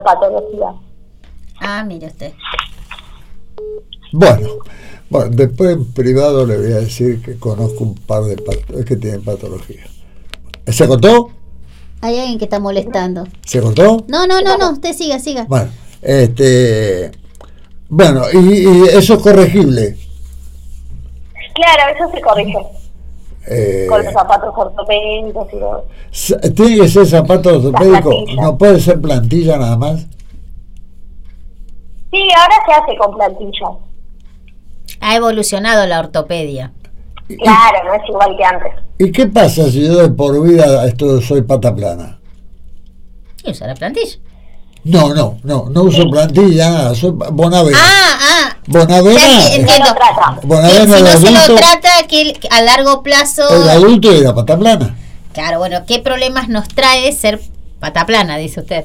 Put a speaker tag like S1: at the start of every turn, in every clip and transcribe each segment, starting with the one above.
S1: patología.
S2: Ah, mire usted.
S3: Bueno, después en privado le voy a decir que conozco un par de que tienen patología. ¿Se cortó?
S2: Hay alguien que está molestando.
S3: ¿Se cortó?
S2: No, usted siga.
S3: Bueno, bueno, y eso es corregible.
S1: Claro, eso se corrige. Con los zapatos ortopédicos y todo.
S3: ¿Tiene que ser zapatos ortopédicos? ¿No puede ser plantilla nada más?
S1: Sí, ahora se hace con plantilla.
S2: Ha evolucionado la ortopedia.
S1: Claro, no es igual que antes.
S3: ¿Y qué pasa si yo de por vida soy pata plana?
S2: ¿Y usa la plantilla?
S3: No uso plantilla, nada, soy Bonavena. Bonavena.
S2: Entiendo.
S3: Bonavena
S2: si no se
S3: adulto,
S2: lo trata, que a largo plazo...
S3: El adulto y la pata plana.
S2: Claro, bueno, ¿qué problemas nos trae ser pata plana, dice usted?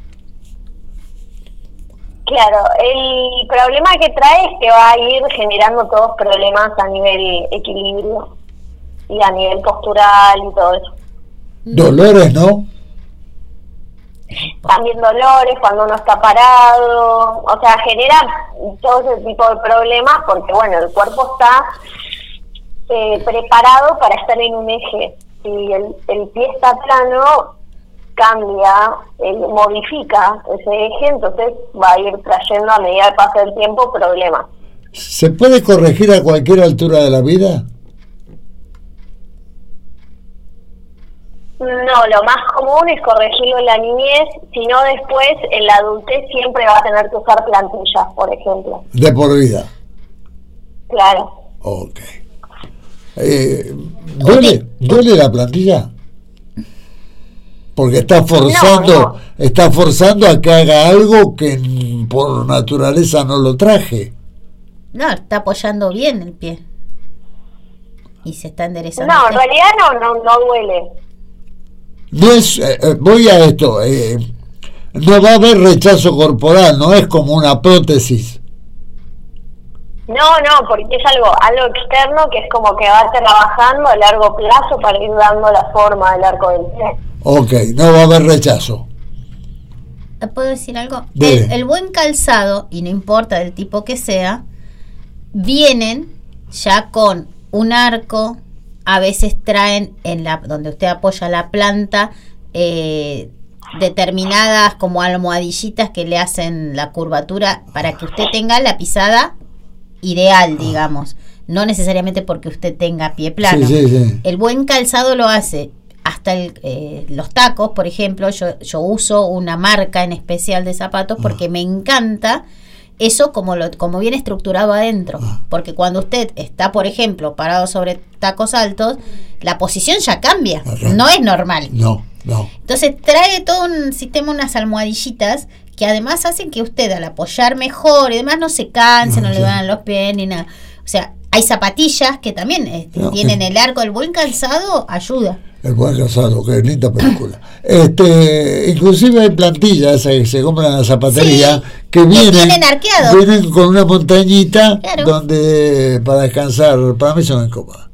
S1: Claro, el problema que trae es que va a ir generando todos problemas a nivel equilibrio y a nivel postural y todo eso.
S3: Dolores, ¿no?
S1: También dolores cuando uno está parado, o sea, genera todo ese tipo de problemas porque, bueno, el cuerpo está preparado para estar en un eje. Si el pie está plano, cambia, modifica ese eje, entonces va a ir trayendo a medida que pasa el tiempo problemas.
S3: ¿Se puede corregir a cualquier altura de la vida?
S1: No, lo más común es corregirlo en la niñez, si no después en la adultez siempre va a tener que usar plantillas, por ejemplo.
S3: De por vida.
S1: Claro.
S3: Ok. ¿Duele la plantilla? Porque está forzando a que haga algo que por naturaleza no lo traje.
S2: No, está apoyando bien el pie. Y se está enderezando.
S1: No, en realidad no duele.
S3: No es, voy a esto, no va a haber rechazo corporal, no es como una prótesis.
S1: No, porque es algo externo que es como que va trabajando a largo plazo para ir dando la forma del arco del pie.
S3: Ok, no va a haber rechazo.
S2: ¿Puedo decir algo? El buen calzado, y no importa del tipo que sea, vienen ya con un arco. A veces traen donde usted apoya la planta determinadas como almohadillitas que le hacen la curvatura para que usted tenga la pisada ideal, digamos. No necesariamente porque usted tenga pie plano.
S3: Sí.
S2: El buen calzado lo hace. Hasta los tacos, por ejemplo, yo uso una marca en especial de zapatos porque me encanta eso como viene estructurado adentro, porque cuando usted está, por ejemplo, parado sobre tacos altos, la posición ya cambia, no es normal.
S3: No.
S2: Entonces trae todo un sistema, unas almohadillitas que además hacen que usted al apoyar mejor y demás no se canse, no le van los pies ni nada. O sea, hay zapatillas que también tienen el arco, el buen calzado ayuda.
S3: El buen calzado, qué linda película. Inclusive hay plantillas que se compran en la zapatería que vienen con una montañita donde para descansar. Para mí son incómodas.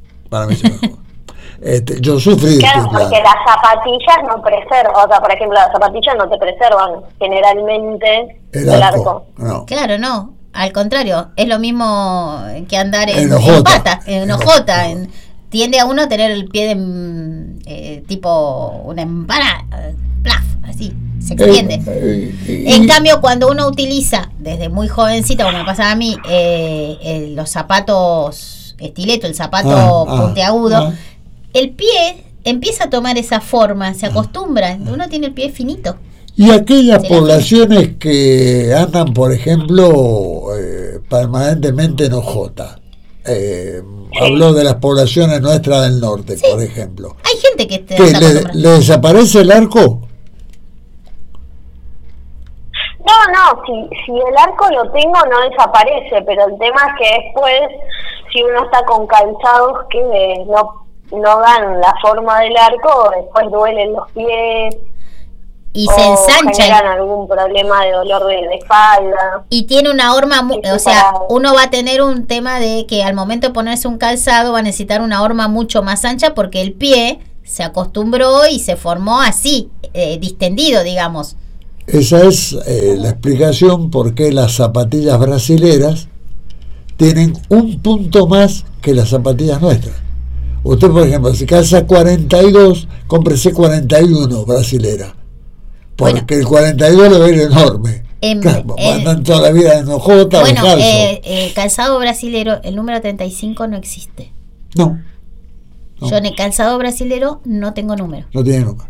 S3: Yo sufrí.
S1: Claro, porque las zapatillas no preservan, o sea, por ejemplo, las zapatillas no te preservan generalmente el arco.
S3: No.
S2: Claro, no. Al contrario, es lo mismo que andar en pata, en hojota, tiende a uno a tener el pie de tipo una empanada, plaf, así, se extiende. En cambio, cuando uno utiliza, desde muy jovencita, como me pasa a mí, los zapatos estileto, el zapato puntiagudo, el pie empieza a tomar esa forma, se acostumbra, uno tiene el pie finito.
S3: Y aquellas poblaciones que andan, por ejemplo, permanentemente en hojota. Hablo de las poblaciones nuestras del norte, por ejemplo.
S2: Hay gente que
S3: ¿Le desaparece el arco?
S1: No, si el arco lo tengo no desaparece, pero el tema es que después, si uno está con calzados que no dan la forma del arco, después duelen los pies.
S2: Y se ensancha.
S1: Generan algún problema de dolor de espalda.
S2: Y tiene una horma, o sea, uno va a tener un tema de que al momento de ponerse un calzado va a necesitar una horma mucho más ancha porque el pie se acostumbró y se formó así, distendido, digamos.
S3: Esa es la explicación por qué las zapatillas brasileras tienen un punto más que las zapatillas nuestras. Usted, por ejemplo, si calza 42, cómprese 41 brasilera. Porque el 42 le va a ir enorme. Claro, andan toda la vida en hojota.
S2: Bueno, calzado brasilero, el número 35 no existe.
S3: No.
S2: Yo en el calzado brasilero no tengo número.
S3: No tiene número.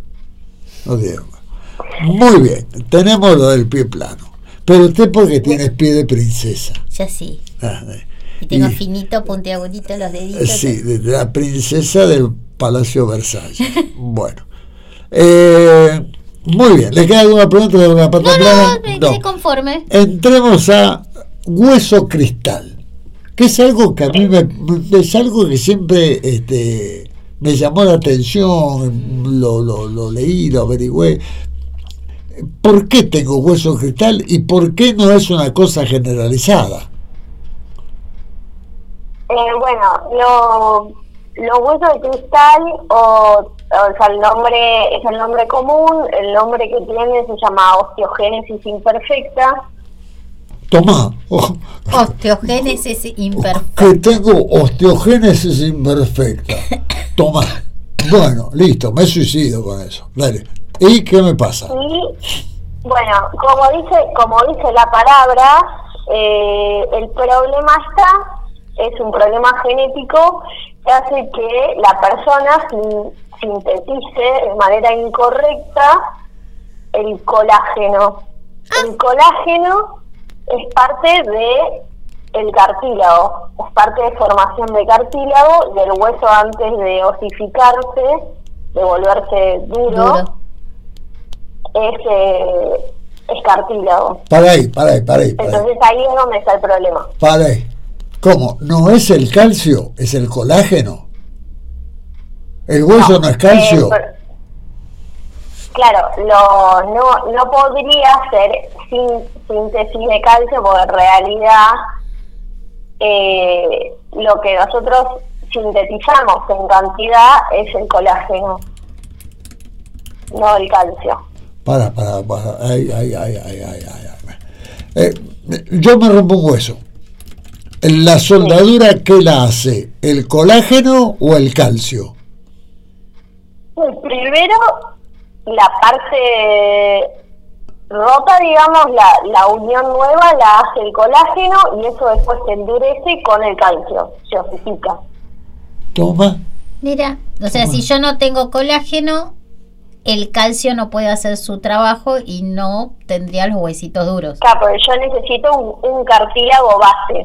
S3: Muy bien, tenemos lo del pie plano. Pero usted porque tiene pie de princesa.
S2: Ya sí. Y tengo finito, puntiagudito los deditos.
S3: Sí, de la princesa del Palacio Versalles. Bueno. Muy bien. ¿Le queda alguna pregunta de la pata plana?
S2: No, me quedé conforme.
S3: Entremos a hueso cristal, que es algo que a mí es algo que siempre me llamó la atención, lo leí, lo averigüé. ¿Por qué tengo hueso cristal y por qué no es una cosa generalizada?
S1: Bueno, los huesos de cristal o sea, es el nombre común, el nombre que tiene se llama osteogénesis imperfecta.
S3: Tomá.
S2: Osteogénesis imperfecta.
S3: Que tengo osteogénesis imperfecta. Tomá. Bueno, listo, me suicido con eso. Dale. ¿Y qué me pasa?
S1: Y, bueno, como dice la palabra, el problema es un problema genético que hace que la persona sintetice de manera incorrecta el colágeno. El colágeno es parte de el cartílago, es parte de formación de cartílago del hueso antes de osificarse, de volverse duro. Es cartílago.
S3: Para ahí.
S1: Entonces ahí es donde está el problema.
S3: Para ahí. ¿Cómo? ¿No es el calcio? ¿Es el colágeno? ¿El hueso no es calcio?
S1: Claro, no podría ser síntesis de calcio, porque en realidad lo que nosotros sintetizamos en cantidad es el colágeno, no el calcio.
S3: Para. Yo me rompo un hueso. ¿La soldadura qué la hace? ¿El colágeno o el calcio?
S1: Primero, la parte rota, digamos, la unión nueva la hace el colágeno y eso después se endurece con el calcio, se osifica.
S3: Toma.
S2: Mira, o sea, si yo no tengo colágeno, el calcio no puede hacer su trabajo y no tendría los huesitos duros.
S1: Claro, pero yo necesito un cartílago base.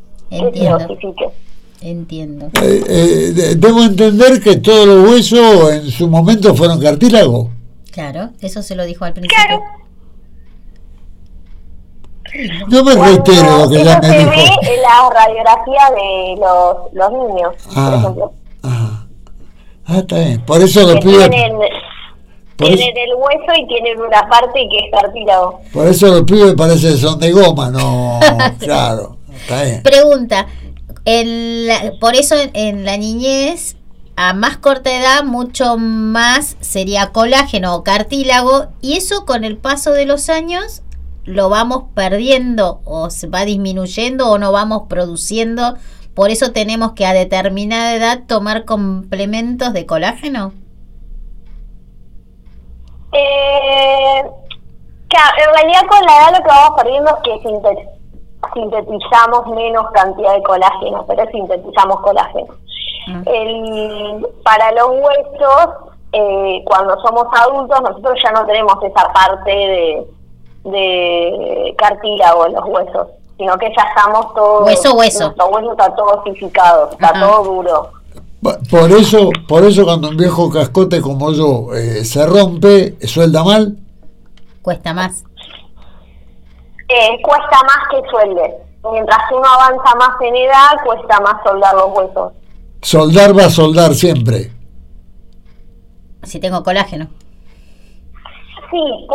S2: Entiendo.
S3: Debo entender que todos los huesos en su momento fueron cartílago.
S2: Claro, eso se lo dijo al principio.
S1: Claro.
S3: No me reitero lo que ya me dijo.
S1: Se ve en la radiografía de los niños, por ejemplo.
S3: Está bien. Por eso lo pido.
S1: Tienen el hueso y tienen una parte que es cartílago.
S3: Por eso los pibes parece que son de goma, no. Claro.
S2: Pregunta, por eso en la niñez, a más corta edad, mucho más sería colágeno o cartílago, y eso con el paso de los años lo vamos perdiendo o se va disminuyendo o no vamos produciendo, por eso tenemos que a determinada edad tomar complementos de colágeno.
S1: En realidad con la edad lo que vamos perdiendo es que sintetizamos menos cantidad de colágeno, pero sintetizamos colágeno. Para los huesos, cuando somos adultos, nosotros ya no tenemos esa parte de cartílago en los huesos, sino que ya estamos todos...
S2: Hueso.
S1: Nuestro hueso está todo osificado, está todo duro.
S3: Por eso cuando un viejo cascote como yo se rompe, ¿suelda mal?
S2: Cuesta más.
S1: Cuesta más que suelde. Mientras uno avanza más en edad, cuesta más soldar los huesos.
S3: Soldar va a soldar siempre.
S2: Si tengo colágeno.
S1: Sí,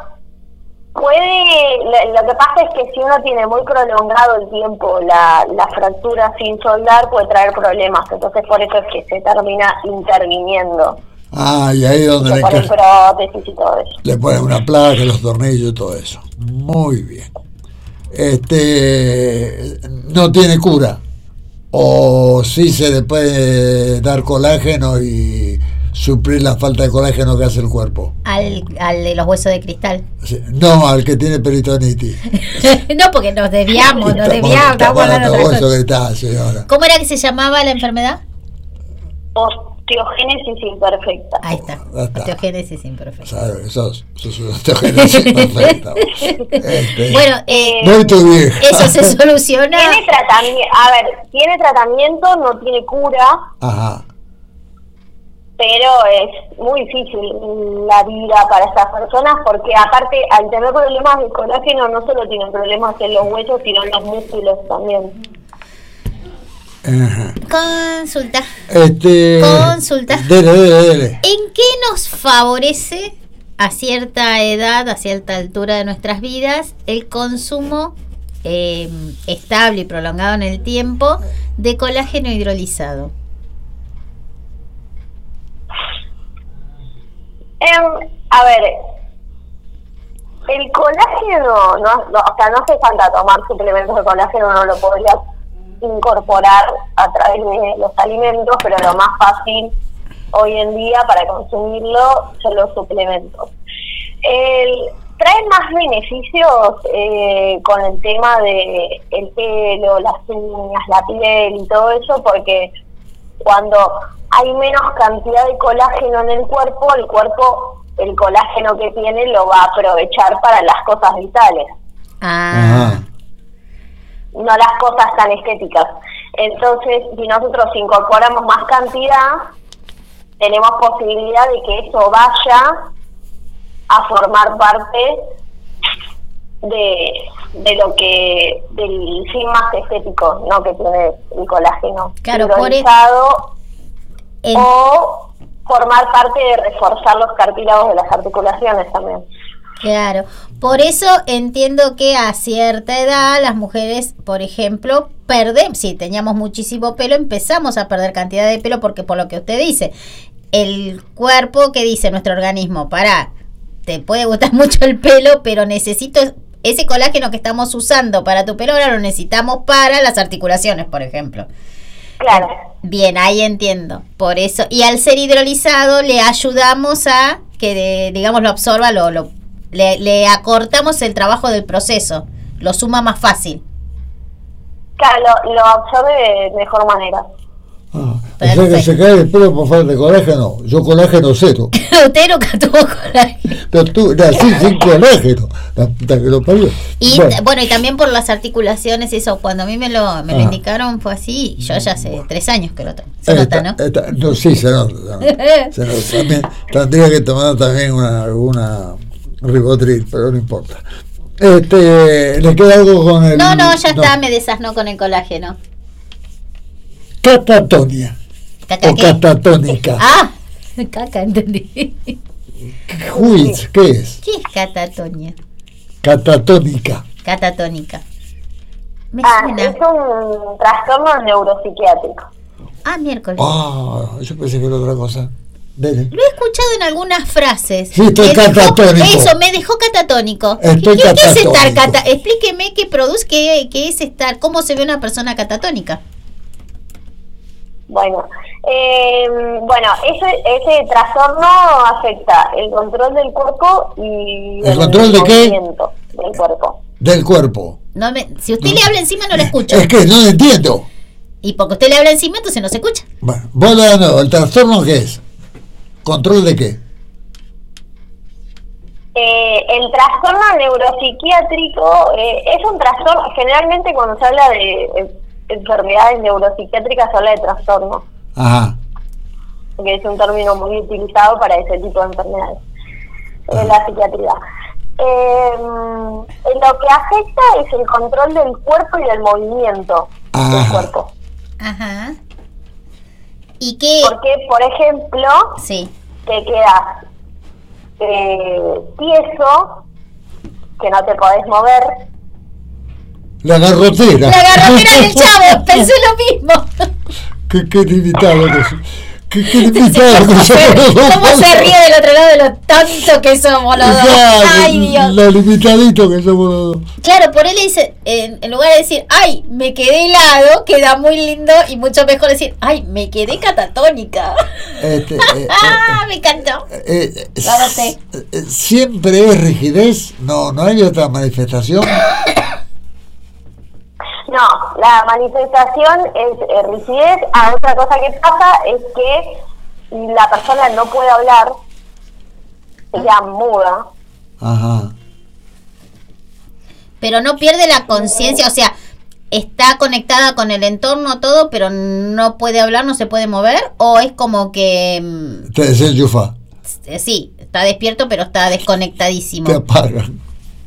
S1: puede. Lo que pasa es que si uno tiene muy prolongado el tiempo la fractura sin soldar, puede traer problemas. Entonces por eso es que se termina interviniendo.
S3: Y ahí donde
S1: le ponen prótesis y todo eso.
S3: Le ponen una placa, los tornillos y todo eso. Muy bien. No tiene cura. O sí se le puede dar colágeno y suplir la falta de colágeno que hace el cuerpo.
S2: Al de los huesos de cristal.
S3: No, al que tiene peritonitis.
S2: No, porque nos desviamos. Estamos hablando de otra cosa.
S3: Cristal, señora.
S2: ¿Cómo era que se llamaba la enfermedad?
S1: Osteogénesis imperfecta.
S2: Ahí está. Osteogénesis imperfecta.
S3: ¿Sabes? Sos una osteogénesis imperfecta.
S2: Bueno, eso se soluciona.
S1: Tiene tratamiento, no tiene cura.
S3: Ajá.
S1: Pero es muy difícil la vida para estas personas, porque aparte, al tener problemas de colágeno, no solo tienen problemas en los huesos, sino en los músculos también.
S3: Ajá.
S2: Consulta. Consulta.
S3: Dele.
S2: ¿En qué nos favorece a cierta edad, a cierta altura de nuestras vidas, el consumo estable y prolongado en el tiempo de colágeno hidrolizado?
S1: El colágeno, no hace falta tomar suplementos de colágeno, no lo podría incorporar a través de los alimentos, pero lo más fácil hoy en día para consumirlo son los suplementos. Trae más beneficios con el tema de el pelo, las uñas, la piel y todo eso, porque cuando hay menos cantidad de colágeno en el cuerpo el colágeno que tiene lo va a aprovechar para las cosas vitales. No las cosas tan estéticas. Entonces, si nosotros incorporamos más cantidad, tenemos posibilidad de que eso vaya a formar parte de lo que del fin más estético, ¿no?, que tiene el colágeno.
S2: Claro,
S1: hidrolizado, o formar parte de reforzar los cartílagos de las articulaciones también.
S2: Claro, por eso entiendo que a cierta edad las mujeres, por ejemplo, si teníamos muchísimo pelo, empezamos a perder cantidad de pelo, porque por lo que usted dice, el cuerpo que dice nuestro organismo, te puede gustar mucho el pelo, pero necesito ese colágeno que estamos usando para tu pelo, ahora lo necesitamos para las articulaciones, por ejemplo.
S1: Claro.
S2: Bien, ahí entiendo. Por eso, y al ser hidrolizado le ayudamos a que, digamos, lo absorba, le acortamos el trabajo del proceso, lo suma más fácil.
S1: Claro, lo absorbe de mejor manera.
S3: O sea que se cae el pelo por falta de colágeno. Yo colágeno cero.
S2: Usted nunca tuvo colágeno.
S3: Nací sin colágeno. Hasta que lo parió.
S2: Y bueno, y también por las articulaciones, eso, cuando a mí me lo indicaron fue así. Yo ya hace 3 años que lo tomo. Se nota, ¿no?
S3: No, sí, se nota. Se nota. También, tendría que tomar también alguna Ribotril, pero no importa. ¿Le queda algo con el...?
S2: No, ya está, me desasnó con el colágeno.
S3: Catatonia. O catatónica.
S2: Caca, entendí.
S3: ¿Qué es?
S2: ¿Qué es catatonia?
S3: Catatónica.
S2: Me suena.
S1: Es un trastorno neuropsiquiátrico.
S2: Miércoles.
S3: Yo pensé que era otra cosa. Dele.
S2: Lo he escuchado en algunas frases.
S3: Sí, estoy catatónico.
S2: Eso, me dejó catatónico. ¿Qué es estar Explíqueme qué produce, qué es estar, cómo se ve una persona catatónica.
S1: Bueno, ese trastorno afecta el control del cuerpo y
S3: el control de qué?
S1: Del cuerpo.
S3: Del cuerpo.
S2: Si usted le habla encima no lo escucho.
S3: Es que no lo entiendo.
S2: Y porque usted le habla encima entonces no se escucha.
S3: Bueno, vuelvo de nuevo. ¿El trastorno qué es? ¿Control de qué?
S1: El trastorno neuropsiquiátrico es un trastorno, generalmente cuando se habla de enfermedades neuropsiquiátricas se habla de trastorno. Porque es un término muy utilizado para ese tipo de enfermedades en la psiquiatría. Lo que afecta es el control del cuerpo y del movimiento del cuerpo.
S2: ¿Y qué?
S1: Porque, por ejemplo, te quedas tieso, que no te podés mover.
S3: La garrotera
S2: del Chavo, pensé lo mismo.
S3: Qué limitado ¿Qué limitado que somos?
S2: ¿Cómo se ríe del otro lado de lo tonto que somos los dos? Ay, Dios.
S3: Lo limitadito que somos los dos.
S2: Claro, por él dice, en lugar de decir, ay, me quedé helado, queda muy lindo y mucho mejor decir, ay, me quedé catatónica. Me encantó.
S3: ¿Siempre es rigidez? ¿No hay otra manifestación?
S1: No, la manifestación es rigidez. Otra cosa que pasa es que la persona no puede hablar, se queda muda.
S3: Ajá.
S2: Pero no pierde la conciencia, o sea, está conectada con el entorno todo, pero no puede hablar, no se puede mover, o es como que...
S3: Te desenchufa.
S2: Sí, está despierto, pero está desconectadísimo.
S3: Te apagan.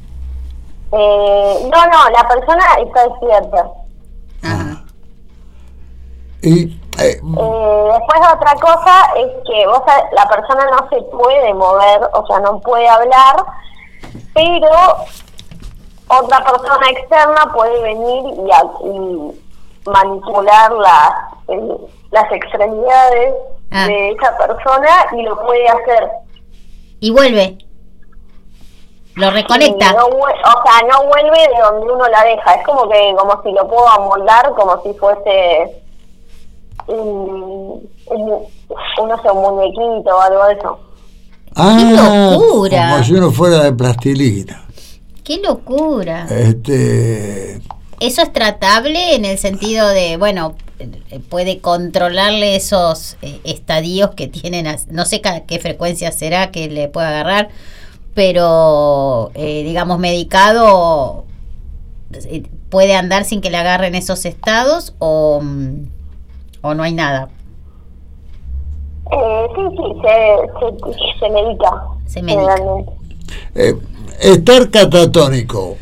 S1: No, la persona está despierta.
S2: Ajá.
S3: Y
S1: después otra cosa es que la persona no se puede mover, o sea, no puede hablar, pero otra persona externa puede venir y manipular las extremidades de esa persona y lo puede hacer.
S2: Y vuelve. Lo reconecta.
S1: No vuelve de donde uno la deja. Es como si lo puedo amoldar, como si fuese un muñequito o algo de eso.
S2: ¡Qué locura!
S3: Como si uno fuera de plastilina.
S2: ¡Qué locura!
S3: Eso
S2: es tratable en el sentido de, bueno, puede controlarle esos estadios que tienen, no sé qué frecuencia será que le pueda agarrar, pero digamos medicado puede andar sin que le agarren esos estados o no hay nada.
S1: Sí, se medica.
S2: Se medica.
S3: Estar catatónico.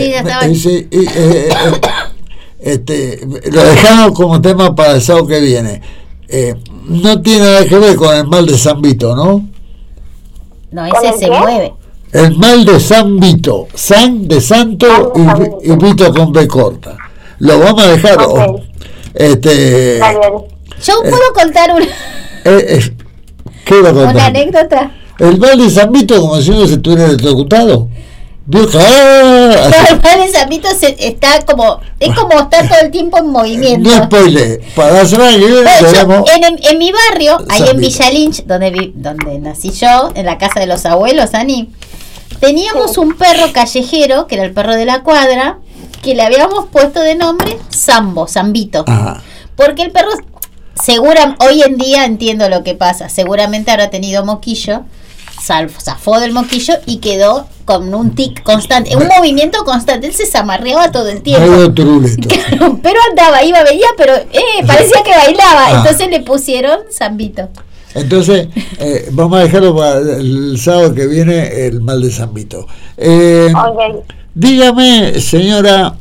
S3: Lo dejamos como tema para el sábado que viene. No tiene nada que ver con el mal de San Vito, ¿no?
S2: No, ese se mueve.
S3: El mal de San Vito, San de Santo y Vito con B corta. Lo vamos a dejar.
S1: Okay.
S2: Yo puedo contar
S3: ¿qué va a contar?
S2: Una anécdota.
S3: El mal de San Vito, como si uno se estuviera electrocutado.
S2: No, el mal de San Vito está como está todo el tiempo en movimiento.
S3: No spoile. Para la semana que viene
S2: en mi barrio, ahí en Villa Lynch, donde nací yo, en la casa de los abuelos, Ani, teníamos un perro callejero, que era el perro de la cuadra, que le habíamos puesto de nombre Zambito.
S3: Ajá.
S2: Porque el perro, hoy en día entiendo lo que pasa, seguramente habrá tenido moquillo, zafó del moquillo y quedó con un tic constante, un movimiento constante. Él se zamarreaba todo el tiempo. Claro, pero venía, pero parecía que bailaba. Entonces le pusieron Zambito.
S3: Entonces, vamos a dejarlo para el sábado que viene, el mal de Zambito.
S1: Okay.
S3: Dígame, señora,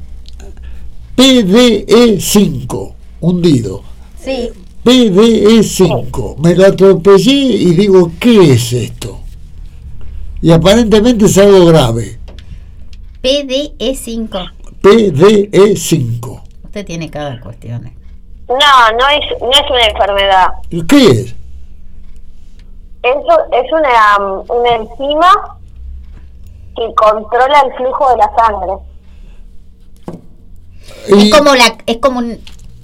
S3: PDE5, hundido.
S2: Sí.
S3: PDE5. Me lo atropellé y digo, ¿qué es esto? Y aparentemente es algo grave.
S2: PDE5.
S3: PDE5.
S2: Usted tiene cada cuestión.
S1: No es una enfermedad.
S3: ¿Qué es?
S1: Eso es una enzima que controla el flujo de la sangre.
S2: Es como un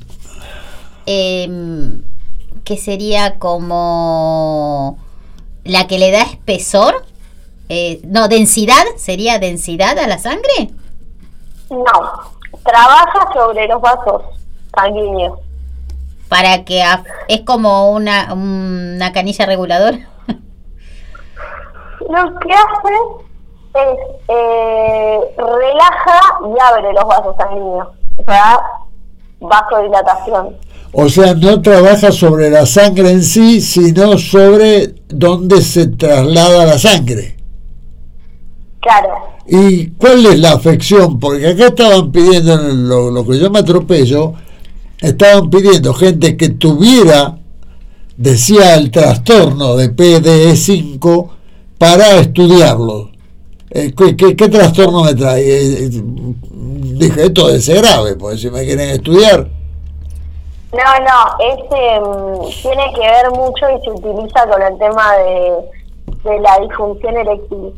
S2: que sería como la que le da espesor, densidad, ¿sería densidad a la sangre?
S1: No, trabaja sobre los vasos sanguíneos.
S2: Para que es como una canilla reguladora.
S1: Lo que hace es relaja y abre los vasos sanguíneos, o sea, vasodilatación.
S3: O sea, no trabaja sobre la sangre en sí, sino sobre dónde se traslada la sangre.
S1: Claro.
S3: ¿Y cuál es la afección? Porque acá estaban pidiendo, lo que yo me atropello, estaban pidiendo gente que tuviera, decía, el trastorno de PDE5 para estudiarlo. ¿Qué trastorno me trae? Dije, esto debe ser grave, porque si me quieren estudiar.
S1: Tiene que ver mucho y se utiliza con el tema de la disfunción eréctil.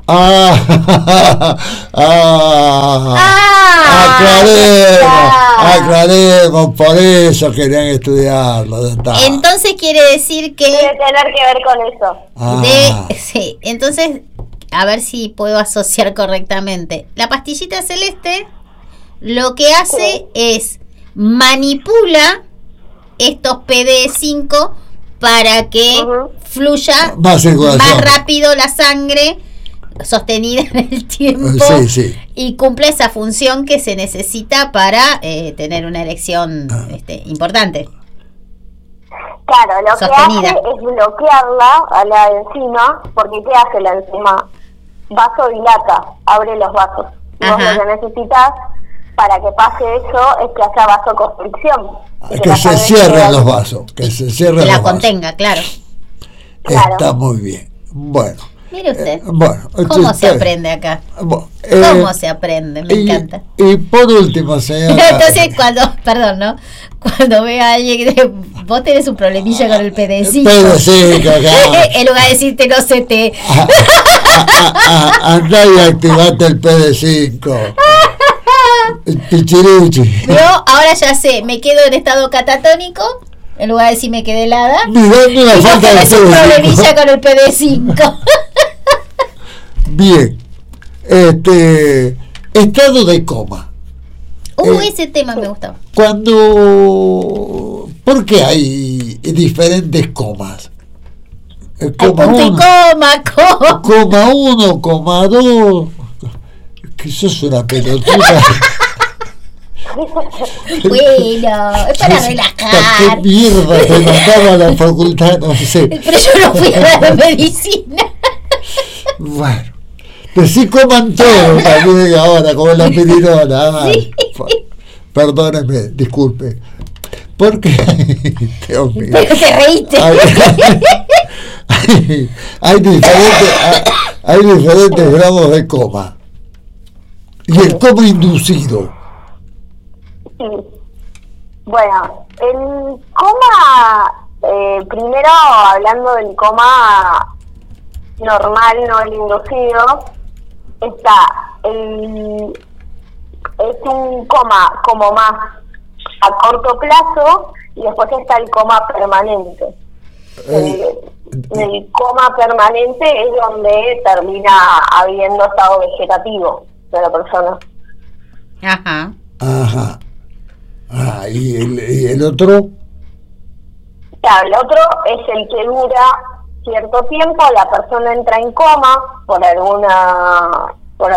S3: Aclaremos, por eso querían estudiarlo.
S2: Entonces quiere decir que
S1: debe tener que ver con
S2: eso. Sí, entonces a ver si puedo asociar correctamente. La pastillita celeste lo que hace es manipula estos PDE5 para que fluya más rápido la sangre sostenida en el tiempo y cumpla esa función que se necesita para tener una erección importante.
S1: Claro, lo sostenida. Que hace es bloquearla a la enzima, porque ¿qué hace la enzima? Vasodilata, abre los vasos. Vos lo que necesitas para que pase eso es que haya vasoconstricción.
S3: Que se cierren los vasos, que se cierren
S2: la contenga, claro.
S3: Está muy bien. Bueno.
S2: Mire usted, ¿cómo se aprende acá? ¿Cómo se aprende? Me encanta.
S3: Y por último, señora...
S2: Entonces, cuando ve a alguien que vos tenés un problemilla con el PDE5, en lugar de decirte no sé te...
S3: Andá y activate el PDE5. Pichiruchi.
S2: Yo ahora ya sé, me quedo en estado catatónico, en lugar de decir me quedé helada.
S3: Mirando la falta de
S2: un problemilla con el PDE5.
S3: Bien, estado de coma.
S2: Ese tema me gustó.
S3: ¿Por qué hay diferentes comas?
S2: Coma 1,
S3: coma 1, coma 2. Que eso es una pelotuda.
S2: Bueno, es para relajar.
S3: ¿Qué mierda te mandaba a la facultad? No sé.
S2: Pero yo no fui a la medicina.
S3: Bueno, pero sí coman todo también ahora, como la pirinola.
S2: Sí.
S3: Perdóneme, disculpe. Porque, Dios mío.
S2: Pero te reíste.
S3: Hay diferentes grados de coma. Y el coma inducido.
S1: Sí. Bueno, el coma, primero hablando del coma normal, no el inducido, es un coma como más a corto plazo y después está el coma permanente. El coma permanente es donde termina habiendo estado vegetativo de la persona.
S2: Ajá.
S3: ¿Y el otro?
S1: Claro, el otro es el que dura cierto tiempo, la persona entra en coma por alguna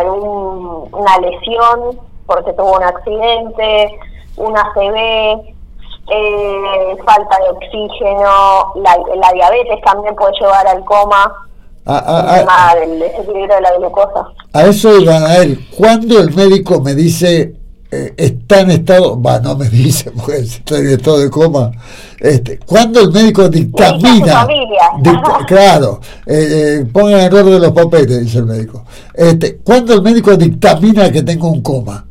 S1: lesión, porque tuvo un accidente, una ACV, falta de oxígeno, la diabetes también puede llevar al coma, el tema del desequilibrio de la glucosa.
S3: A eso iban a ver, cuando el médico me dice está en estado, no me dice, porque está en estado de coma, cuando el médico dictamina, claro, pongan en orden los papeles, dice el médico, cuando el médico dictamina que tengo un coma.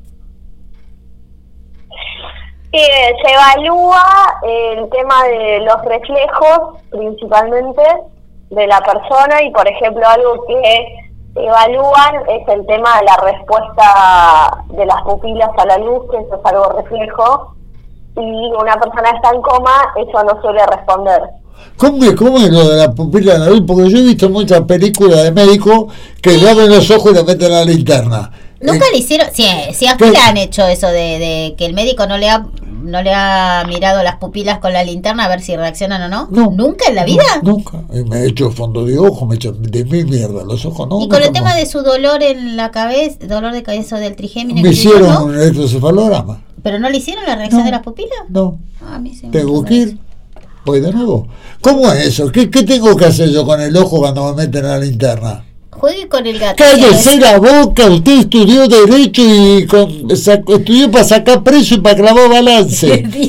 S1: Se evalúa el tema de los reflejos principalmente de la persona y por ejemplo algo que evalúan es el tema de la respuesta de las pupilas a la luz, que eso es algo reflejo, y una persona está en coma, eso no suele responder.
S3: ¿Cómo es lo de la pupila a la luz? Porque yo he visto muchas películas de médicos que le abren los ojos y le meten la linterna.
S2: Nunca le hicieron, sí a le han hecho eso de que el médico no le ha mirado las pupilas con la linterna a ver si reaccionan o no. ¿Nunca en la vida?
S3: Nunca. Me he hecho fondo de ojo, me he hecho de mil mierda los ojos, ¿no?
S2: Y con el tema de su dolor en la cabeza, dolor de cabeza del trigémino.
S3: Me hicieron un electrocefalograma.
S2: ¿Pero no le hicieron la reacción de las pupilas?
S3: No.
S2: A mí sí.
S3: Tengo que ir. Voy de nuevo. ¿Cómo es eso? ¿Qué tengo que hacer yo con el ojo cuando me meten a la linterna?
S2: Juegue con el gato.
S3: Cállese la boca, usted estudió Derecho y estudió para sacar precio y para clavar balance.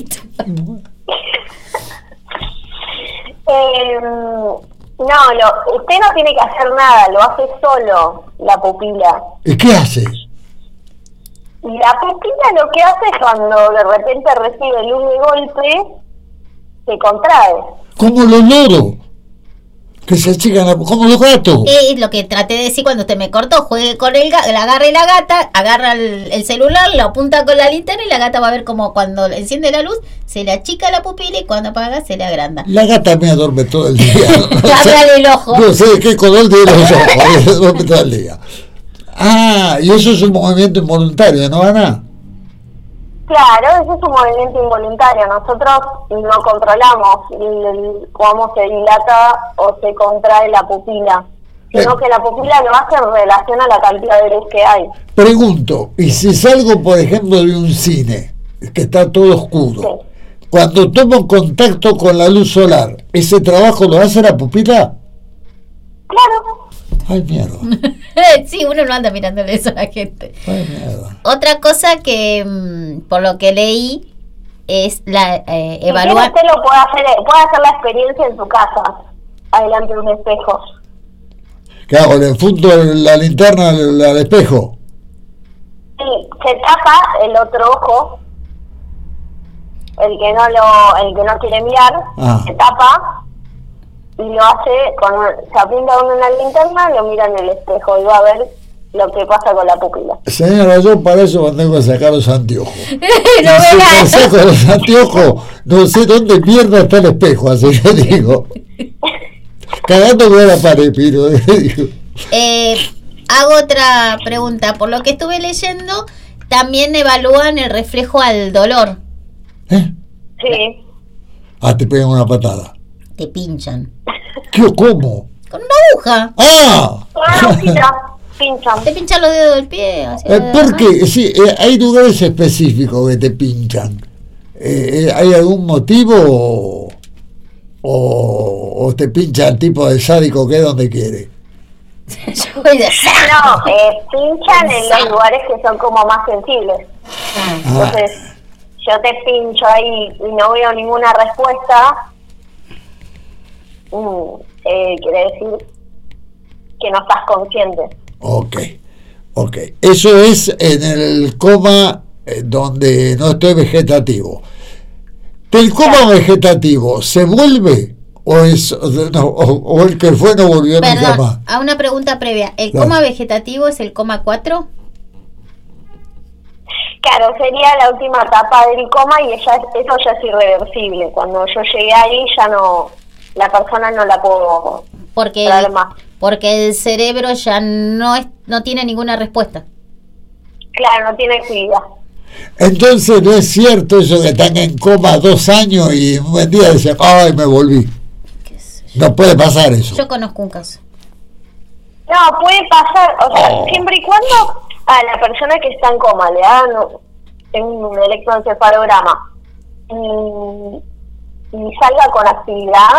S1: Usted no tiene que hacer nada, lo hace solo la pupila.
S3: ¿Y qué hace?
S1: Y la pupila lo que hace es cuando de repente recibe luz de golpe, se contrae.
S3: Como los loros, que se achican como los gatos.
S2: Es lo que traté de decir cuando usted me cortó. Juegue con el gato, la agarre la gata, agarra el celular, lo apunta con la linterna y la gata va a ver como cuando enciende la luz, se le achica la pupila y cuando apaga se le agranda.
S3: La gata me duerme todo el día.
S2: Ábrale el ojo.
S3: No sé de qué color tiene los ojos, duerme todo el día. Ah, y eso es un movimiento involuntario, ¿no, Ana?
S1: Claro, ese es un movimiento involuntario. Nosotros no controlamos cómo se dilata o se contrae la pupila, sino que la pupila lo hace en relación a la cantidad de luz que hay.
S3: Pregunto, y si salgo, por ejemplo, de un cine, que está todo oscuro, sí, cuando tomo contacto con la luz solar, ¿ese trabajo lo hace la pupila?
S1: Claro.
S3: Ay, mierda.
S2: Sí, uno no anda mirándole eso a la gente.
S3: Ay, mierda.
S2: Otra cosa que, por lo que leí, es la evaluar.
S1: Usted lo puede hacer la experiencia en su casa, adelante de un espejo.
S3: ¿Qué hago? ¿Le fundo la linterna al espejo?
S1: Sí, se tapa el otro ojo, el que no quiere mirar, se tapa. Y lo hace, se apunta uno en la linterna, lo mira en el espejo y va a ver lo que pasa con la pupila.
S3: Señora, yo para eso tengo que sacar los anteojos.
S2: No
S3: si saco los anteojos, no sé dónde mierda está el espejo, así que digo. Cagando con la pared, pero digo.
S2: Hago otra pregunta. Por lo que estuve leyendo, también evalúan el reflejo al dolor.
S1: Sí.
S3: Te pegan una patada.
S2: Te pinchan.
S3: ¿Qué? ¿Cómo?
S2: Con una aguja.
S1: Pinchan.
S2: Te pinchan los dedos del pie.
S3: Porque sí, hay lugares específicos que te pinchan. ¿Hay algún motivo o te pincha el tipo de sádico que es donde quiere?
S1: No, pinchan en los lugares que son como más sensibles. Entonces, yo te pincho ahí y no veo ninguna respuesta. Quiere decir que no estás consciente. Ok.
S3: Eso es en el coma donde no estoy vegetativo. ¿Del coma vegetativo se vuelve o el que fue no volvió nunca más?
S2: A una pregunta previa, ¿el coma vegetativo es el coma 4?
S1: Claro, sería la última etapa del coma y eso ya es irreversible. Cuando yo llegué ahí ya no, la persona no la puedo traer más.
S2: Porque el cerebro ya no tiene ninguna respuesta.
S1: Claro, no tiene actividad.
S3: Entonces no es cierto eso que están en coma 2 años y un buen día dicen, ¡ay, me volví! No puede pasar eso.
S2: Yo conozco un caso.
S1: No, puede pasar, o sea, siempre y cuando a la persona que está en coma le hagan un electroencefalograma y salga con actividad,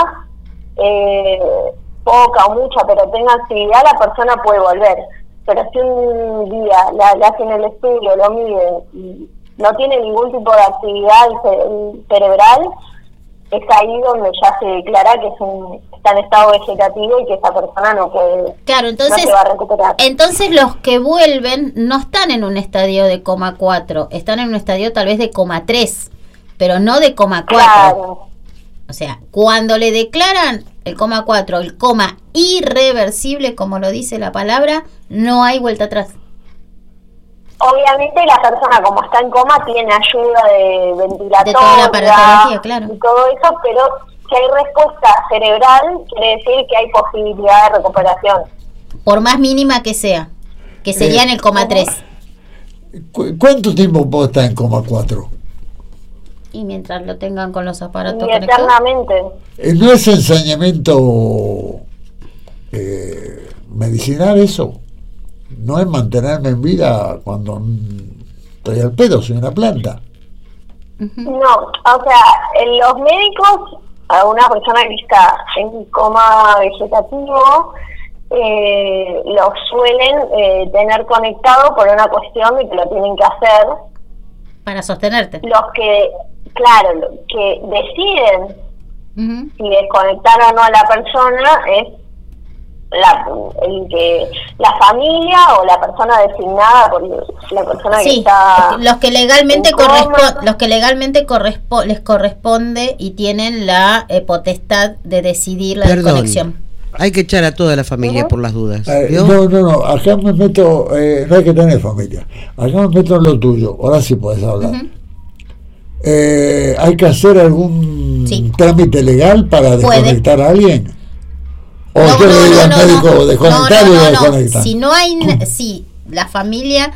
S1: poca o mucha, pero tenga actividad, la persona puede volver. Pero si un día le hacen el estudio, lo miden y no tiene ningún tipo de actividad cerebral, es ahí donde ya se declara que está en estado vegetativo y que esa persona no puede, no se va a recuperar.
S2: Entonces los que vuelven no están en un estadio de coma 4, están en un estadio tal vez de coma 3, pero no de coma 4. Claro. O sea, cuando le declaran el coma 4, el coma irreversible, como lo dice la palabra, no hay vuelta atrás.
S1: Obviamente la persona, como está en coma, tiene ayuda de ventilatoria,
S2: de toda la aparatología, claro,
S1: y todo eso, pero si hay respuesta cerebral, quiere decir que hay posibilidad de recuperación.
S2: Por más mínima que sea, que sería en el coma 3.
S3: ¿Cuánto tiempo puedo estar en coma 4?
S2: Y mientras lo tengan con los aparatos
S1: eternamente.
S3: ¿No es ensañamiento medicinal eso? ¿No es mantenerme en vida cuando estoy al pedo, soy una planta?
S1: No, o sea, los médicos, a una persona que está en coma vegetativo, lo suelen tener conectado por una cuestión de que lo tienen que hacer.
S2: Para sostenerte.
S1: Los que deciden si desconectar o no a la persona es la familia o la persona designada por la persona que está
S2: los que legalmente les corresponde y tienen la potestad de decidir la desconexión.
S4: Hay que echar a toda la familia por las dudas.
S3: No, acá me meto, no hay que tener familia, acá me meto en lo tuyo, ahora sí puedes hablar. ¿Hay que hacer algún trámite legal para desconectar a alguien? ¿O yo le digo al médico desconectar y lo desconectan?
S2: Si no hay, si la familia,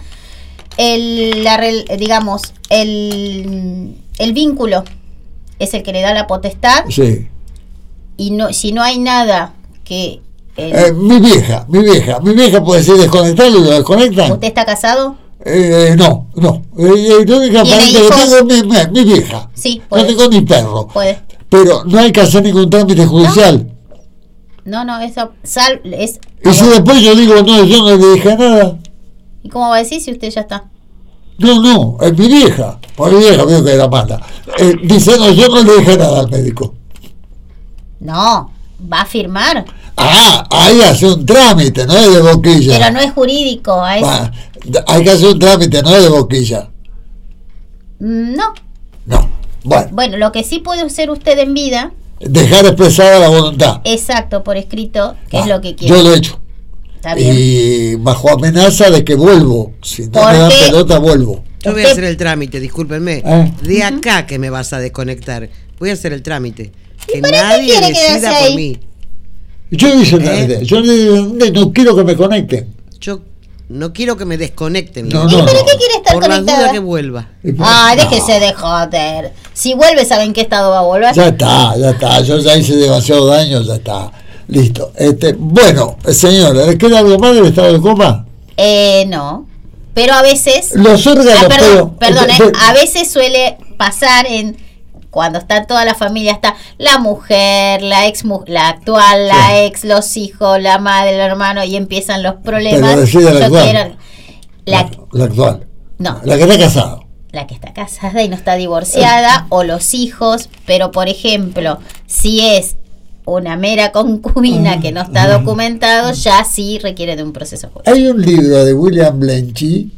S2: digamos, el vínculo es el que le da la potestad, y si no hay nada que...
S3: mi vieja puede decir desconectarlo y lo desconectan.
S2: ¿Usted está casado?
S3: No. La única parte que tengo es mi vieja.
S2: Sí, puede.
S3: No tengo ni perro.
S2: Puede.
S3: Pero no hay que hacer ningún trámite judicial.
S2: No, eso es...
S3: Y si después yo digo, no, yo no le dije nada.
S2: ¿Y cómo va a decir si usted ya está?
S3: No, es mi vieja. Por mi vieja veo que era mala. Dice, no, yo no le dije nada al médico.
S2: No, va a firmar.
S3: Ahí hace un trámite, no es de boquilla.
S2: Pero no es jurídico. Hay
S3: que hacer un trámite, no es de boquilla.
S2: No.
S3: Bueno,
S2: lo que sí puede hacer usted en vida...
S3: dejar expresada la voluntad.
S2: Exacto, por escrito, que es lo que quiere.
S3: Yo lo he hecho.
S2: Está bien.
S3: Y bajo amenaza de que vuelvo. Si no me dan pelota, vuelvo.
S4: Yo voy a hacer el trámite, discúlpenme. De acá que me vas a desconectar. Voy a hacer el trámite. Que nadie decida por mí.
S3: Yo hice el trámite. Yo no quiero que me conecten.
S4: Yo no quiero que me desconecten.
S2: ¿Y para qué quiere estar
S4: por
S2: conectada?
S4: Por la duda que vuelva.
S2: Déjese de joder. Si vuelve, ¿saben qué estado va a volver?
S3: Ya está. Yo ya hice demasiado daño, ya está. Listo. Bueno, señora, ¿le queda algo más del estado de coma?
S2: No. Pero a veces...
S3: Los órganos...
S2: Perdón, a veces suele pasar cuando está toda la familia, está la mujer, la actual, la ex, los hijos, la madre, el hermano, y empiezan los problemas.
S3: Pero decide la actual. La actual.
S2: No.
S3: La que está casada.
S2: La que está casada y no está divorciada, o los hijos, pero por ejemplo, si es una mera concubina que no está documentado, ya sí requiere de un proceso judicial.
S3: Hay un libro de William Blenchy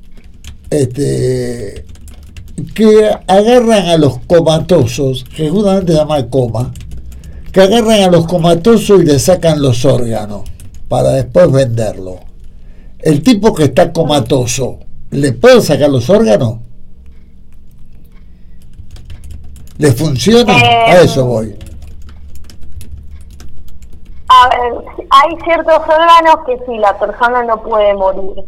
S3: que agarran a los comatosos, que justamente se llama coma, que agarran a los comatosos y le sacan los órganos para después venderlo. El tipo que está comatoso, ¿le puedo sacar los órganos? ¿Le funciona? A eso voy.
S1: A ver, hay ciertos órganos que si la persona no puede morir.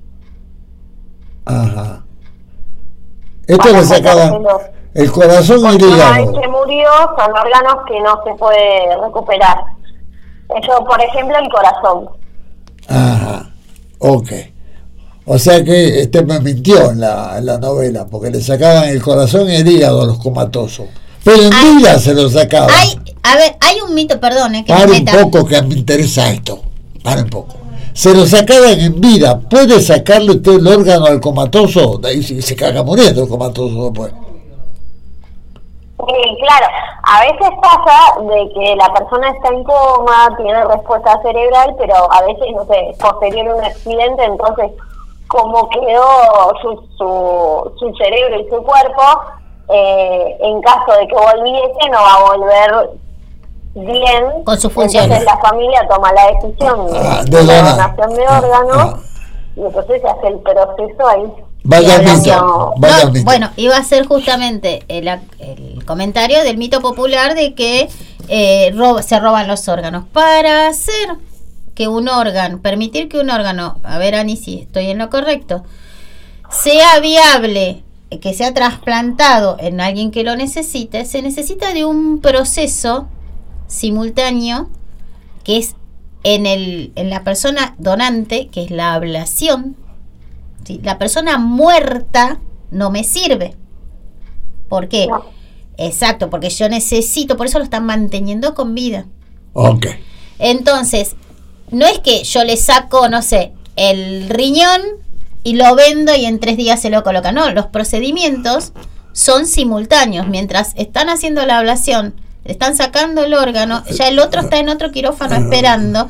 S3: Ajá. Esto le sacaban el corazón y el hígado.
S1: Una vez que murió, son órganos que no se puede recuperar. Eso, por ejemplo, el corazón.
S3: Ajá, ok. O sea que me mintió en la novela, porque le sacaban el corazón y el hígado a los comatosos. Pero en vida se lo sacaban.
S2: Hay un mito, perdón, que
S3: Para un poco, que me interesa esto. Para un poco. Se lo sacaban en vida. ¿Puede sacarle usted el órgano al comatoso? De ahí se caga muriendo el comatoso después.
S1: Claro, a veces pasa de que la persona está en coma, tiene respuesta cerebral, pero a veces, no sé, posterior a un accidente, entonces, como quedó su cerebro y su cuerpo, en caso de que volviese, no va a volver bien
S2: con sus funciones.
S1: Entonces la familia toma la decisión de la donación de órganos y entonces se hace el proceso ahí.
S2: Bueno, iba a ser justamente el comentario del mito popular de que se roban los órganos. Para hacer que permitir que un órgano, a ver, Ani, si estoy en lo correcto, sea viable, que sea trasplantado en alguien que lo necesite, se necesita de un proceso simultáneo que es en la persona donante, que es la ablación. ¿Sí? La persona muerta no me sirve. ¿Por qué? No. Exacto, porque yo necesito, por eso lo están manteniendo con vida.
S3: Ok.
S2: Entonces, no es que yo le saco, no sé, el riñón y lo vendo y en 3 días se lo colocan. No, los procedimientos son simultáneos. Mientras están haciendo la ablación, están sacando el órgano, ya el otro está en otro quirófano esperando.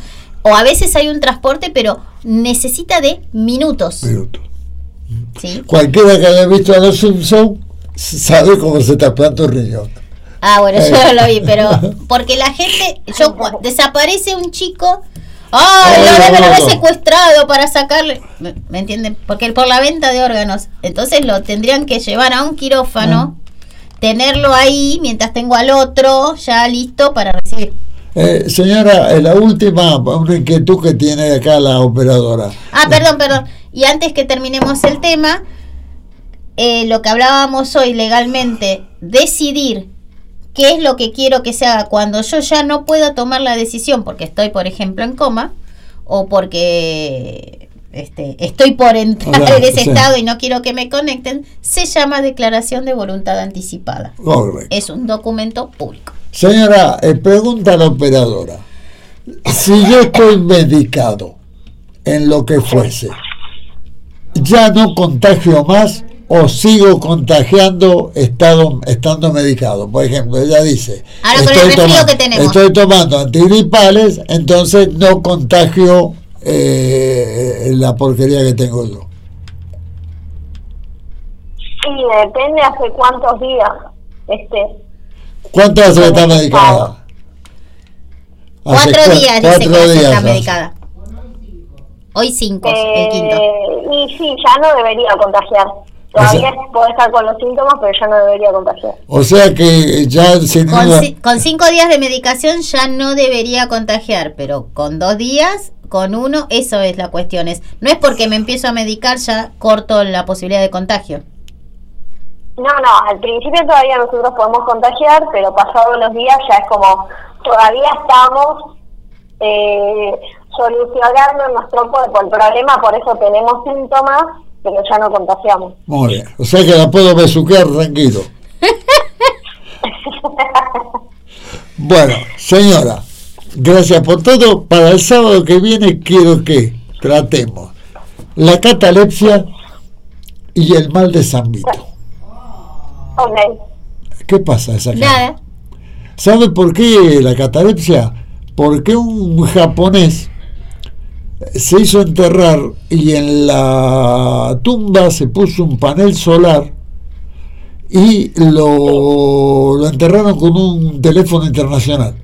S2: O a veces hay un transporte, pero necesita de minutos. ¿Sí?
S3: Cualquiera que haya visto a los Simpsons sabe cómo se trasplanta un riñón.
S2: Bueno, yo no lo vi, pero porque la gente, desaparece un chico, lo deben haber secuestrado para sacarle, ¿me entienden? Porque por la venta de órganos, entonces lo tendrían que llevar a un quirófano, tenerlo ahí mientras tengo al otro ya listo para recibir.
S3: Señora, la última una inquietud que tiene acá la operadora.
S2: Perdón. Y antes que terminemos el tema, lo que hablábamos hoy legalmente, decidir qué es lo que quiero que se haga cuando yo ya no puedo tomar la decisión porque estoy, por ejemplo, en coma o porque estoy por entrar en ese estado y no quiero que me conecten, se llama declaración de voluntad anticipada.
S3: Correcto.
S2: Es un documento público.
S3: Señora, pregunta a la operadora. Si yo estoy medicado en lo que fuese, ¿ya no contagio más o sigo contagiando estando medicado? Por ejemplo, ella dice,
S2: ahora con el resfrío que tenemos,
S3: estoy tomando antigripales, entonces no contagio la porquería que tengo yo.
S1: Sí, depende hace cuántos días
S3: ¿Cuánto hace que está medicada?
S2: 4 días dice que está medicada. Hoy 5, el quinto.
S1: Y sí, ya no debería contagiar. Todavía puede estar con los síntomas, pero ya no debería contagiar.
S3: O sea que ya
S2: con 5 días de medicación ya no debería contagiar, pero con 2 días, con 1, eso es la cuestión. No es porque me empiezo a medicar ya corto la posibilidad de contagio.
S1: No, al principio todavía nosotros podemos contagiar, pero pasados los días ya es como, todavía estamos solucionando nuestro cuerpo el problema, por eso tenemos síntomas, pero ya no contagiamos.
S3: Muy bien, o sea que la puedo besuquear tranquilo. Bueno, señora, gracias por todo. Para el sábado que viene quiero que tratemos la catalepsia y el mal de San Vito.
S1: Okay.
S3: ¿Qué pasa esa cara?
S2: Nada.
S3: ¿Sabe por qué la catalepsia? Porque un japonés se hizo enterrar y en la tumba se puso un panel solar y lo enterraron con un teléfono internacional.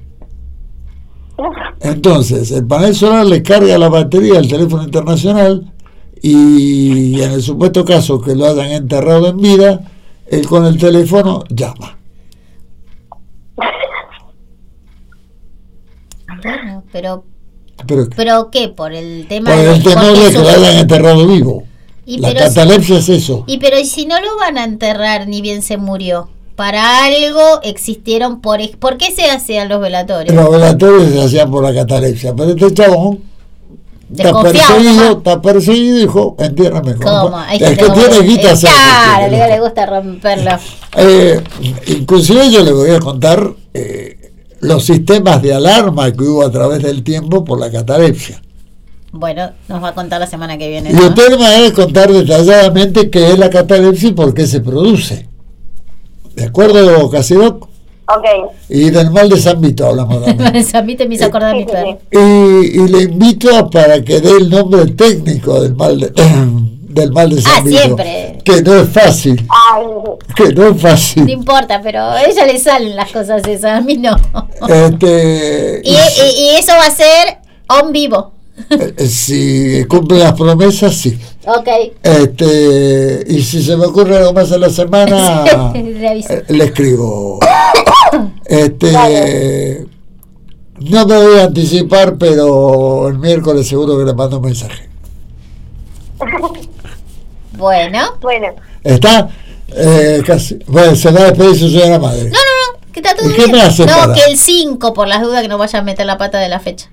S3: Entonces el panel solar le carga la batería al teléfono internacional y en el supuesto caso que lo hayan enterrado en vida, él con el teléfono llama.
S2: Bueno, pero ¿qué? Por el tema
S3: por el temor de que lo hayan enterrado vivo. La catalepsia es eso.
S2: Pero ¿y si no lo van a enterrar ni bien se murió? Para algo existieron. ¿Por qué se hacían los velatorios?
S3: Los velatorios se hacían por la catalepsia, pero este chabón está perseguido y dijo, entiérrame.
S2: ¿Cómo?
S3: El que tiene guita se
S2: claro, le gusta romperlo.
S3: Inclusive yo le voy a contar los sistemas de alarma que hubo a través del tiempo por la catalepsia.
S2: Bueno, nos va a contar la semana que viene,
S3: ¿no? Y usted me va a contar detalladamente qué es la catalepsia y por qué se produce. ¿De acuerdo, Casidoc?
S1: Okay.
S3: Y del mal de San Vito hablamos también.
S2: El mal de San Vito me hizo acordar mi padre.
S3: Y le invito para que dé el nombre técnico del mal de San Vito.
S2: Siempre.
S3: Que no es fácil.
S1: Ay.
S3: Que no es fácil.
S2: No importa, pero a ella le salen las cosas esas, a mí no. Y eso va a ser on vivo.
S3: Si cumple las promesas, sí.
S2: Ok.
S3: Y si se me ocurre algo más en la semana, le escribo. No me voy a anticipar, pero el miércoles seguro que le mando un mensaje.
S2: Bueno.
S3: ¿Está? Casi. Bueno, se va a despedir su señora madre.
S2: No, que está todo
S3: bien. ¿Qué me hace
S2: que el 5, por las dudas que no vaya a meter la pata de la fecha.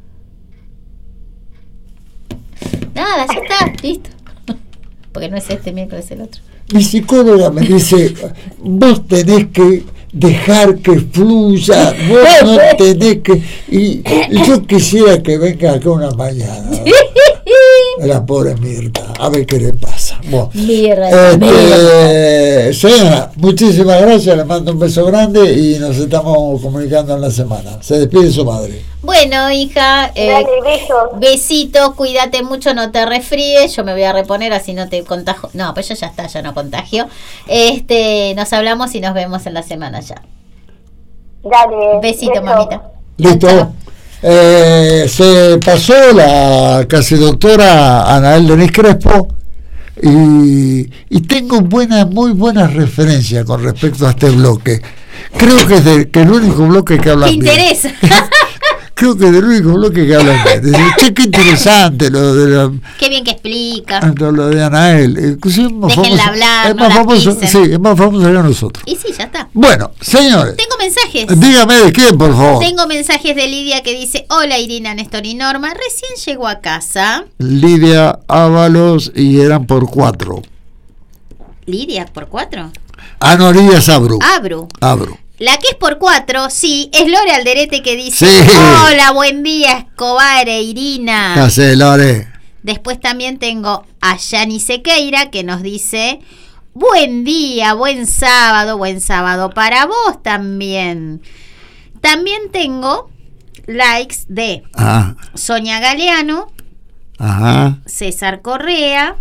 S2: Nada, ya está, listo. Porque no es este miércoles, el otro.
S3: Mi psicóloga me dice, vos tenés que dejar que fluya, vos no tenés que... Y yo quisiera que venga acá una mañana. La pobre Mirta, a ver qué le pasa. Bueno,
S2: Mirta.
S3: Señora, muchísimas gracias, le mando un beso grande y nos estamos comunicando en la semana. Se despide su madre.
S2: Bueno, hija,
S1: besos.
S2: Besitos, cuídate mucho, no te resfríes, yo me voy a reponer así no te contagio. No, pues yo ya está, ya no contagio. Nos hablamos y nos vemos en la semana ya.
S1: Dale.
S2: Besito, mamita.
S3: Listo. Se pasó la casi doctora Anael Denis Crespo y tengo muy buenas referencias con respecto a este bloque. Creo que es el único bloque que habla bien.
S2: ¿Te interesa?
S3: Creo que es el único bloque que habla bien. Che, qué interesante lo de la...
S2: Qué bien que explica.
S3: Lo de Anael.
S2: Déjenla hablar,
S3: es más famoso, sí, es más famoso que nosotros.
S2: Y sí, ya está.
S3: Bueno, señores.
S2: Tengo mensajes.
S3: Dígame de quién, por favor.
S2: Tengo mensajes de Lidia que dice: hola Irina, Néstor y Norma, recién llegó a casa.
S3: Lidia Ábalos y eran por 4.
S2: ¿Lidia por 4?
S3: No, Lidia es Abru.
S2: Abru. La que es por 4, sí, es Lore Alderete que dice:
S3: sí.
S2: Hola, buen día, Escobar e Irina.
S3: ¿Qué hace, Lore?
S2: Después también tengo a Yani Sequeira que nos dice: buen día, buen sábado para vos también. También tengo likes de Sonia Galeano, César Correa.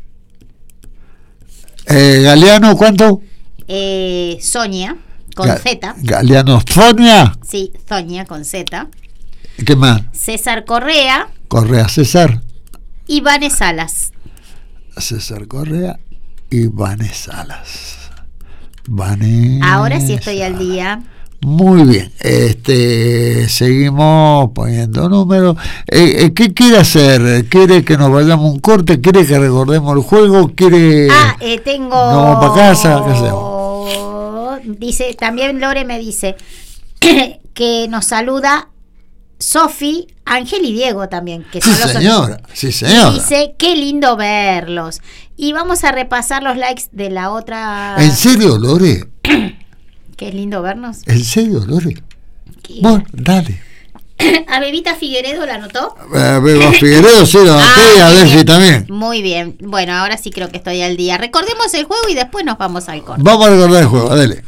S3: ¿Galeano cuánto?
S2: Sonia, con Z.
S3: ¿Galeano Sonia?
S2: Sí, Sonia con Z.
S3: ¿Qué más?
S2: César Correa.
S3: César.
S2: Y Vanes Salas.
S3: César Correa y Vanes Salas.
S2: Ahora sí estoy al día.
S3: Muy bien, seguimos poniendo números. ¿Qué quiere hacer? ¿Quiere que nos vayamos un corte? ¿Quiere que recordemos el juego? ¿Quiere
S2: tengo...
S3: ¿Nos vamos para casa? ¿Qué hacemos?
S2: Dice, también Lore me dice que nos saluda Sofi, Ángel y Diego también. Que
S3: sí, señora. Sí, señora.
S2: Dice, qué lindo verlos. Y vamos a repasar los likes de la otra...
S3: ¿En serio, Lore?
S2: Qué lindo vernos.
S3: ¿En serio, Lore? Bueno, dale.
S2: ¿A Bebita Figueredo la anotó?
S3: Beba Figueredo sí, la anoté y a Delphi también.
S2: Muy bien. Bueno, ahora sí creo que estoy al día. Recordemos el juego y después nos vamos al corte.
S3: Vamos a recordar el juego, dale.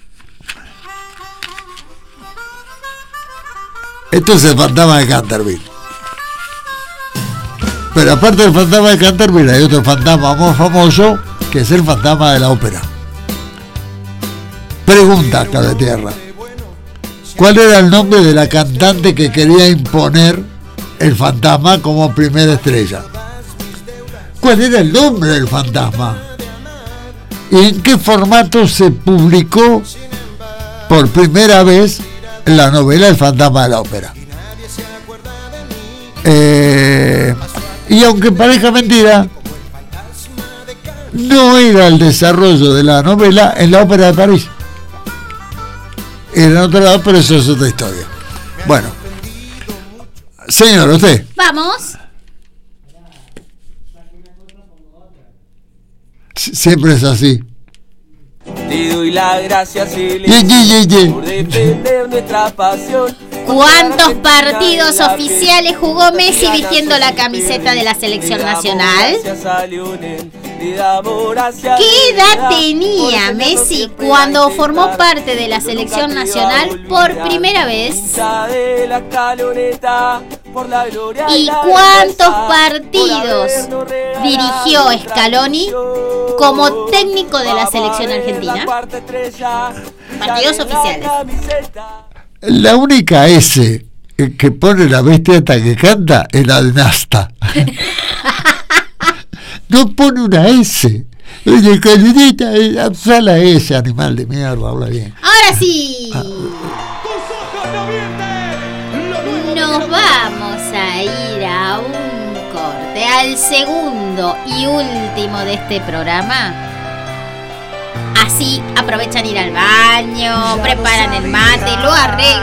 S3: Esto es el fantasma de Canterville. Pero aparte del fantasma de Canterville hay otro fantasma muy famoso que es el fantasma de la ópera. Pregunta, Cabetierra. ¿Cuál era el nombre de la cantante que quería imponer el fantasma como primera estrella? ¿Cuál era el nombre del fantasma? ¿Y en qué formato se publicó por primera vez la novela El fantasma de la ópera? Y aunque parezca mentira, no era el desarrollo de la novela en la Ópera de París. Era en otro lado, pero eso es otra historia. Bueno, señor, usted.
S2: Vamos.
S3: Siempre es así.
S5: Te doy las gracias, por defender nuestra pasión.
S2: ¿Cuántos partidos oficiales jugó Messi vistiendo la camiseta de la selección nacional? ¿Qué edad tenía Messi cuando formó parte de la selección nacional por primera vez? ¿Y cuántos partidos dirigió Scaloni como técnico de la selección argentina? Partidos oficiales.
S3: La única S que pone la bestia hasta que canta es la de Nasta. No pone una S. Oye, calidita, usa la S, animal de mierda, habla bien.
S2: Ahora sí. Nos vamos a ir a un corte, al segundo y último de este programa. Así aprovechan ir al baño, preparan el mate, lo arreglan.